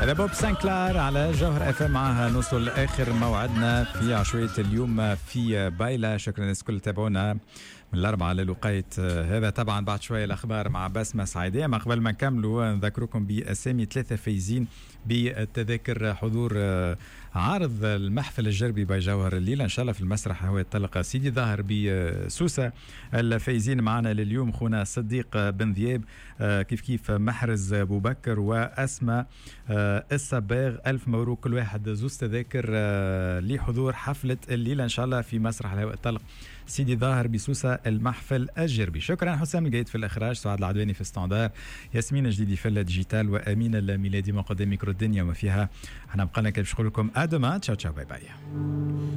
هذا بوب سانكلار على جوهر اف ام. معها نوصل لاخر موعدنا في عشوائيه اليوم في بايله. شكرا للناس الكل تابعونا من الأربعة للوقاية هذا. طبعا بعد شوية الأخبار مع بسمة سعيدية. ما قبل ما نكملوا نذكركم بأسامي 3 فايزين بالتذاكر حضور عارض المحفل الجربي باي جوهر الليلة إن شاء الله في المسرح هو يتطلق سيدي ظاهر بسوسة. الفايزين معنا لليوم خونا صديق بن ذياب، كيف محرز أبو بكر وأسماء الصباغ. ألف مبروك كل واحد زوز تذاكر لحضور حفلة الليلة إن شاء الله في مسرح الهواء الطلق سيدي ظاهر بسوسة المحفل الجربي. شكرا حسام القايد في الإخراج، سعاد العدواني في ستاندار، ياسمين الجديدي في الديجيتال، وأمين الميلادي مقدم ميكرو الدنيا وما فيها. احنا بقالنا كيف نقول لكم ادما. تشاو تشاو باي باي.